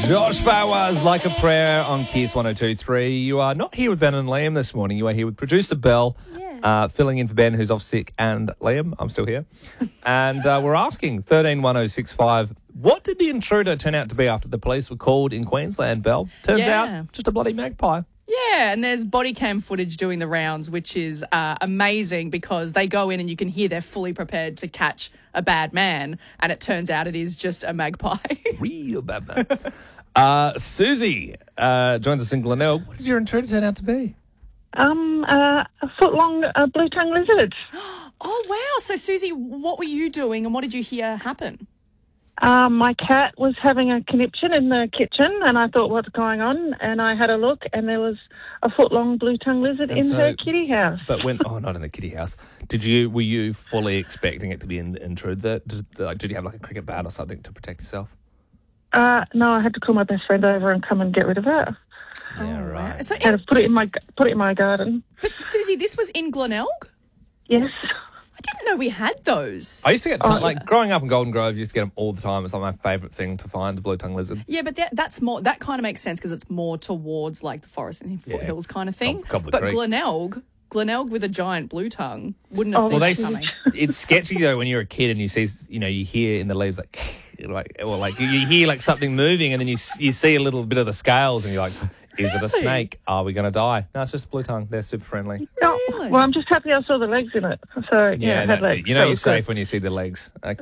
Josh Fawaz, Like a Prayer on Kiss 102.3. You are not here with Ben and Liam this morning. You are here with producer Belle, filling in for Ben, who's off sick, and Liam. I'm still here. And we're asking, 131065, what did the intruder turn out to be after the police were called in Queensland, Belle? Turns out, just a bloody magpie. Yeah, and there's body cam footage doing the rounds, which is amazing because they go in and you can hear they're fully prepared to catch a bad man, and it turns out it is just a magpie. Real bad man. Susie joins us in Glenelg. What did your intruder turn out to be? A foot-long blue-tongued lizard. Oh, wow. So, Susie, what were you doing and what did you hear happen? My cat was having a conniption in the kitchen, and I thought, what's going on? And I had a look, and there was a foot-long blue-tongued lizard in her kitty house. But not in the kitty house. Were you fully expecting it to be an intruder? Did you have like a cricket bat or something to protect yourself? No, I had to call my best friend over and come and get rid of it. Yeah, right. Wow. So, I had to put it in my garden. But, Susie, this was in Glenelg? Yes. I didn't know we had those. I used to get, growing up in Golden Grove, you used to get them all the time. It's like my favourite thing to find, the blue-tongued lizard. Yeah, but that's more. That kind of makes sense because it's more towards like the forest and foothills kind of thing. Cobbler But Creek. Glenelg with a giant blue tongue wouldn't have seen it coming. It's sketchy though when you're a kid and you see, you hear in the leaves you hear like something moving, and then you see a little bit of the scales, and you're like, is it a snake? Are we going to die? No, it's just a blue tongue. They're super friendly. Oh, well, I'm just happy I saw the legs in it. So Yeah, it had that's legs. it. You know you're safe when you see the legs.